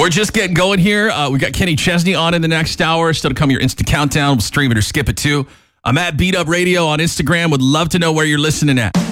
We're just getting going here. We got Kenny Chesney on in the next hour. Still to come your instant countdown. We'll stream it or skip it too. I'm at Beat Up Radio on Instagram. Would love to know where you're listening at.